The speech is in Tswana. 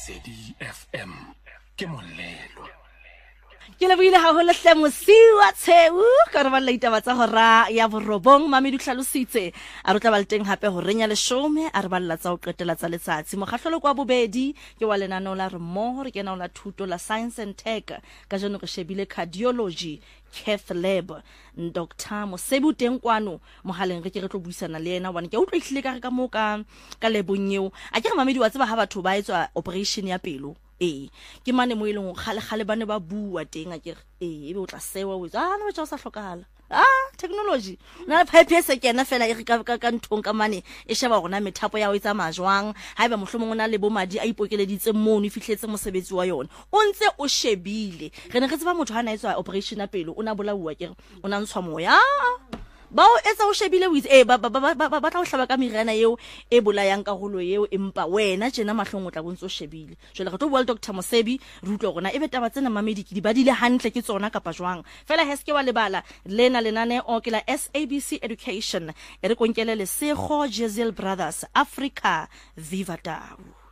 Lesedi FM ke molelo. Ke le buile haholo hle mosiwa tsheu ka re ba leitaba tsa hora ya borobong Mamedu hlalositse a re tla ba le teng hape ho renya leshome a re balla tsa ho qetela tsa letsatsi mokgahlolo kwa bobedi ke wa lenaneo la re mmoho re kena la thuto la science and tech ka jeno re shebile cardiology cath lab Dr. Mosebu teng kwano mohaleng re ke re tlo buisana le yena hobane ke utlwa ehlile ka re ka mo ka lebong eo a ke re Mamedu wa tseba ha batho ba etswa operation ya pelo ke mane mo ileng khale bane ba bua teng a ke ebe o tla sewa o no batho sa hlokala technology na pipe se kena fela e re ka nthong ka mane e sheba gona methapo ya ho etsa majwang haeba mohlomong ona le bo madi a ipokeleditse mono e fihletse mosebetsi wa yona o ntse o shebile re ne re tseba motho ha na etswa operation ya pelo ona bolaua ke o na ntshwa moya bao etsa o shebile with ba tla o hlaba ka meriana eo e bolayang karolo eo empa wena tjena mahlong o tla bontso shebile jwale re tlo bua le Dr. Mosebi re utlwa gona ebe taba tsena Mamediki di badile hantle ke tsona kapa jwang fela heske wa lebala lena lenane o ke la SABC Education e re konkele le Sego Jezel Brothers Africa Viva Tau.